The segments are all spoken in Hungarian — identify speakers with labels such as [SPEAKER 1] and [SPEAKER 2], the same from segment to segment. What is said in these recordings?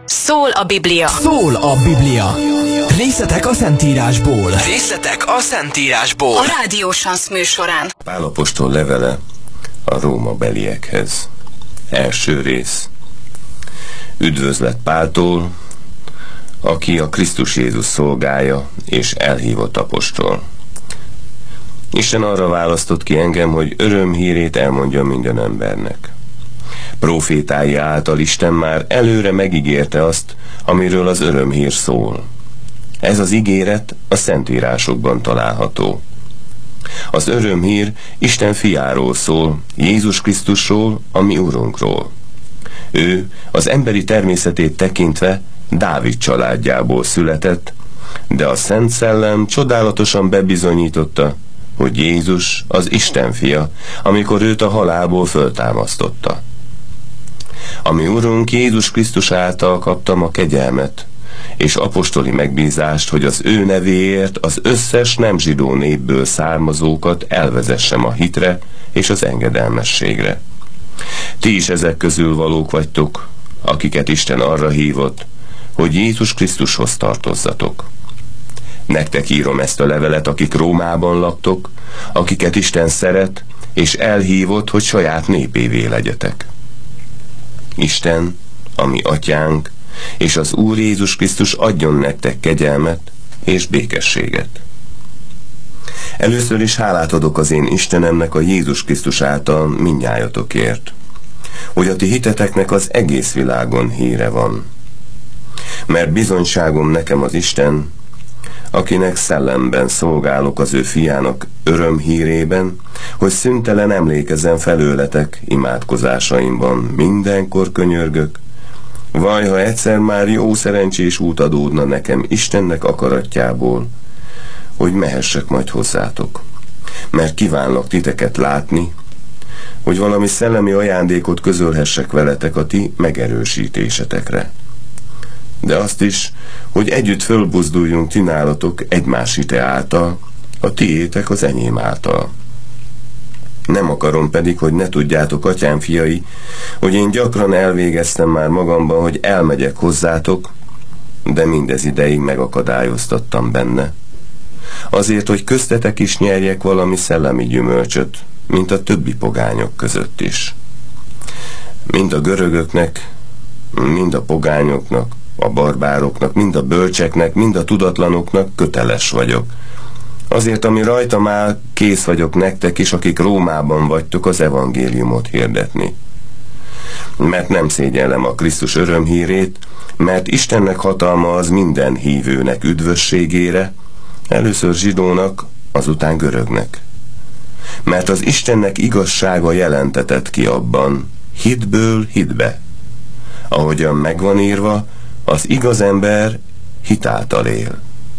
[SPEAKER 1] Szól a Biblia.
[SPEAKER 2] Szól a Biblia. Részletek a Szentírásból.
[SPEAKER 3] Részletek a Szentírásból.
[SPEAKER 1] A Rádió Sansz műsorán.
[SPEAKER 4] Pál apostol levele a Róma beliekhez. Első rész. Üdvözlet Páltól, aki a Krisztus Jézus szolgája és elhívott apostol. Isten arra választott ki engem, hogy örömhírét elmondjam minden embernek. Prófétái által Isten már előre megígérte azt, amiről az örömhír szól. Ez az ígéret a Szentírásokban található. Az örömhír Isten fiáról szól, Jézus Krisztusról, a mi Urunkról. Ő az emberi természetét tekintve Dávid családjából született, de a Szent Szellem csodálatosan bebizonyította, hogy Jézus az Isten fia, amikor őt a halálból föltámasztotta. A mi Urunk Jézus Krisztus által kaptam a kegyelmet és apostoli megbízást, hogy az ő nevéért az összes nem zsidó népből származókat elvezessem a hitre és az engedelmességre. Ti is ezek közül valók vagytok, akiket Isten arra hívott, hogy Jézus Krisztushoz tartozzatok. Nektek írom ezt a levelet, akik Rómában laktok, akiket Isten szeret, és elhívott, hogy saját népévé legyetek. Isten, a mi atyánk, és az Úr Jézus Krisztus adjon nektek kegyelmet és békességet. Először is hálát adok az én Istenemnek a Jézus Krisztus által mindnyájatokért, hogy a ti hiteteknek az egész világon híre van. Mert bizonyságom nekem az Isten, akinek szellemben szolgálok az ő fiának örömhírében, hogy szüntelen emlékezzen felőletek imádkozásaimban, mindenkor könyörgök, vaj, ha egyszer már jó szerencsés út adódna nekem Istennek akaratjából, hogy mehessek majd hozzátok. Mert kívánlak titeket látni, hogy valami szellemi ajándékot közölhessek veletek a ti megerősítésetekre. De azt is, hogy együtt fölbuzduljunk ti nálatok egymás hite által, a tiétek az enyém által. Nem akarom pedig, hogy ne tudjátok, atyám fiai, hogy én gyakran elvégeztem már magamban, hogy elmegyek hozzátok, de mindez ideig megakadályoztattam benne. Azért, hogy köztetek is nyerjek valami szellemi gyümölcsöt, mint a többi pogányok között is. Mind a görögöknek, mind a pogányoknak, a barbároknak, mind a bölcseknek, mind a tudatlanoknak köteles vagyok. Azért, ami rajtam áll, kész vagyok nektek is, akik Rómában vagytok, az evangéliumot hirdetni. Mert nem szégyellem a Krisztus örömhírét, mert Istennek hatalma az minden hívőnek üdvösségére, először zsidónak, azután görögnek. Mert az Istennek igazsága jelentetett ki abban, hitből hitbe. Ahogyan megvan írva, az igaz ember hit által él.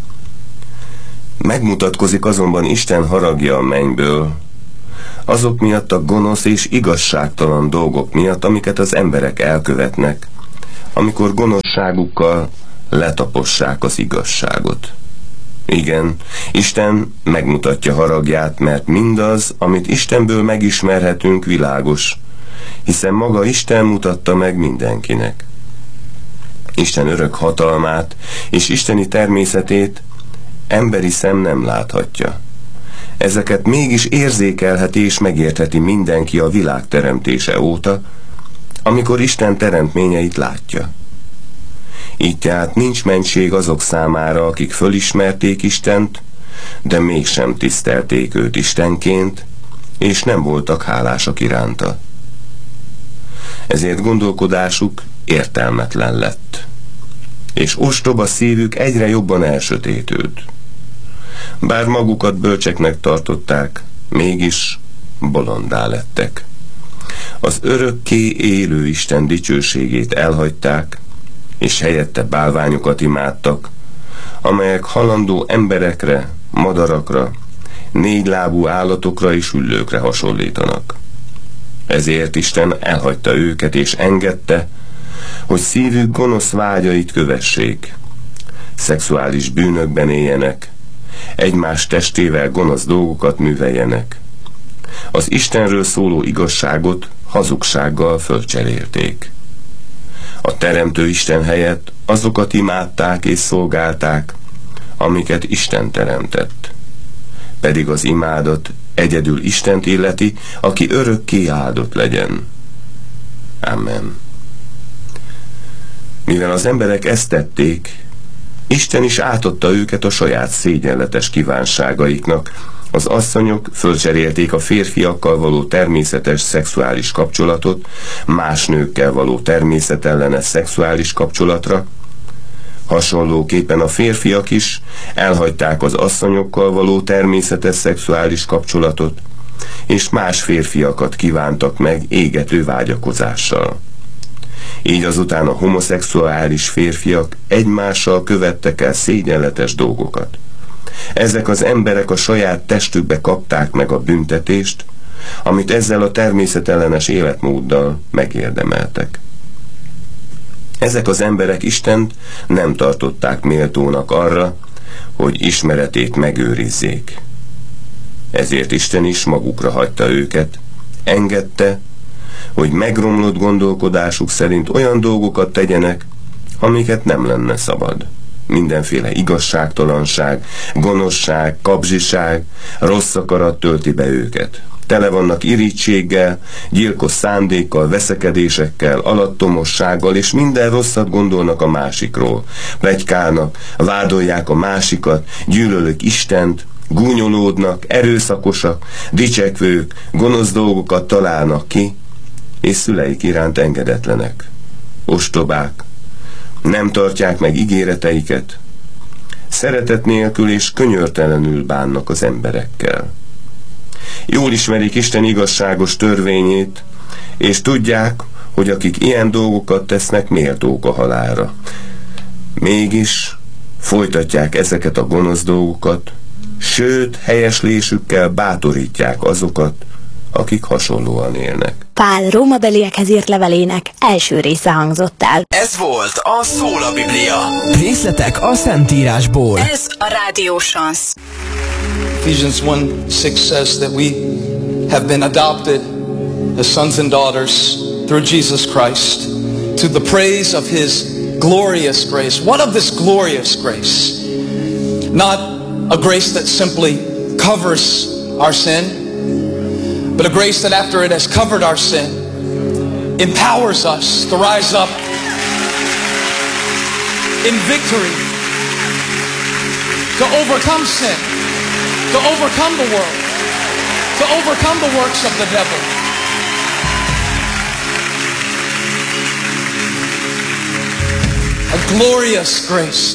[SPEAKER 4] Megmutatkozik azonban Isten haragja a mennyből, azok miatt a gonosz és igazságtalan dolgok miatt, amiket az emberek elkövetnek, amikor gonoszságukkal letapossák az igazságot. Igen, Isten megmutatja haragját, mert mindaz, amit Istenből megismerhetünk, világos, hiszen maga Isten mutatta meg mindenkinek. Isten örök hatalmát és isteni természetét emberi szem nem láthatja. Ezeket mégis érzékelheti és megértheti mindenki a világ teremtése óta, amikor Isten teremtményeit látja. Így tehát nincs mentség azok számára, akik fölismerték Istent, de mégsem tisztelték őt Istenként, és nem voltak hálásak iránta. Ezért gondolkodásuk értelmetlen lett, és ostoba szívük egyre jobban elsötétült. Bár magukat bölcseknek tartották, mégis bolondá lettek. Az örökké élő Isten dicsőségét elhagyták, és helyette bálványokat imádtak, amelyek halandó emberekre, madarakra, négylábú állatokra és üllőkre hasonlítanak. Ezért Isten elhagyta őket és engedte, hogy szívük gonosz vágyait kövessék, szexuális bűnökben éljenek, egymás testével gonosz dolgokat műveljenek. Az Istenről szóló igazságot hazugsággal fölcserélték. A Teremtő Isten helyett azokat imádták és szolgálták, amiket Isten teremtett. Pedig az imádat egyedül Istent illeti, aki örökké áldott legyen. Amen. Mivel az emberek ezt tették, Isten is átadta őket a saját szégyenletes kívánságaiknak. Az asszonyok fölcserélték a férfiakkal való természetes szexuális kapcsolatot más nőkkel való természetellenes szexuális kapcsolatra. Hasonlóképpen a férfiak is elhagyták az asszonyokkal való természetes szexuális kapcsolatot, és más férfiakat kívántak meg égető vágyakozással. Így azután a homoszexuális férfiak egymással követtek el szégyenletes dolgokat. Ezek az emberek a saját testükbe kapták meg a büntetést, amit ezzel a természetellenes életmóddal megérdemeltek. Ezek az emberek Istent nem tartották méltónak arra, hogy ismeretét megőrizzék. Ezért Isten is magukra hagyta őket, engedte, hogy megromlott gondolkodásuk szerint olyan dolgokat tegyenek, amiket nem lenne szabad. Mindenféle igazságtalanság, gonoszság, kapzsiság, rossz akarat tölti be őket. Tele vannak irítséggel, gyilkos szándékkal, veszekedésekkel, alattomossággal, és minden rosszat gondolnak a másikról. Pletykálnak, vádolják a másikat, gyűlölik Istent, gúnyolódnak, erőszakosak, dicsekvők, gonosz dolgokat találnak ki, és szüleik iránt engedetlenek. Ostobák, nem tartják meg ígéreteiket, szeretet nélkül és könyörtelenül bánnak az emberekkel. Jól ismerik Isten igazságos törvényét, és tudják, hogy akik ilyen dolgokat tesznek, méltók a halálra. Mégis folytatják ezeket a gonosz dolgokat, sőt, helyeslésükkel bátorítják azokat, akik hasonlóan élnek.
[SPEAKER 5] Pál rómabeliekhez írt levelének első része hangzott el.
[SPEAKER 3] Ez volt a Szól a Biblia.
[SPEAKER 2] Részletek a Szentírásból.
[SPEAKER 1] Ez a Rádió Sansz.
[SPEAKER 6] Ephesians 1:6 says that we have been adopted as sons and daughters through Jesus Christ to the praise of His glorious grace. What of this glorious grace? Not a grace that simply covers our sin, but a grace that after it has covered our sin, empowers us to rise up in victory, to overcome sin, to overcome the world, to overcome the works of the devil. A glorious grace.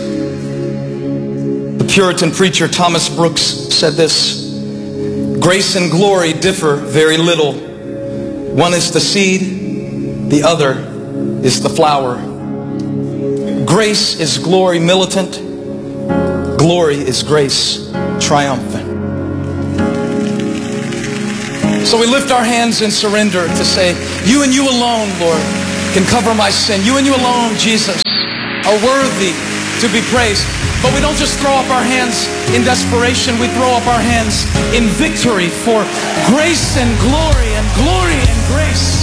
[SPEAKER 6] The Puritan preacher Thomas Brooks said this: grace and glory differ very little. One is the seed, the other is the flower. Grace is glory militant. Glory is grace triumphant. So we lift our hands in surrender to say, you and you alone, Lord, can cover my sin. You and you alone, Jesus, are worthy to be praised. But we don't just throw up our hands in desperation. We throw up our hands in victory for grace and glory and grace.